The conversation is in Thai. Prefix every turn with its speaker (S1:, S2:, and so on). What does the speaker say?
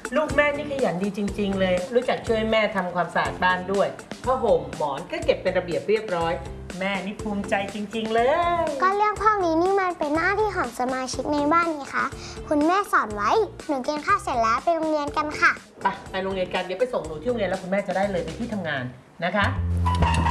S1: ลูกแม่นี่ขยันดีจริงๆเลยรู้จักช่วยแม่ทำความสะอาดบ้านด้วยผ้าห่มหมอนก็เก็บเป็นระเบียบเรียบร้อยแม่นี่ภูมิใจจริงๆเลย
S2: ก็เรื่องพวกนี้นี่มันเป็นหน้าที่ของสมาชิกในบ้านนี่คะคุณแม่สอนไว้หนูกินข้าวเสร็จแล้วไปโรงเรียนกันค่ะ
S1: ไปโรงเรียนกันเดี๋ยวไปส่งหนูที่โรงเรียนแล้วคุณแม่จะได้เลยไปที่ทำงานนะคะ